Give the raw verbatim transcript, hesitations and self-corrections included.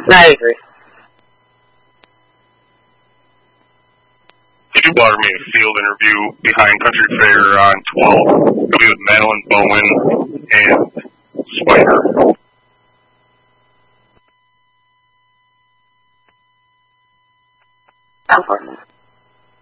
I agree. She brought me a field interview behind Country Fair on twelve. It'll be with Madeline Bowen and Spider. Important.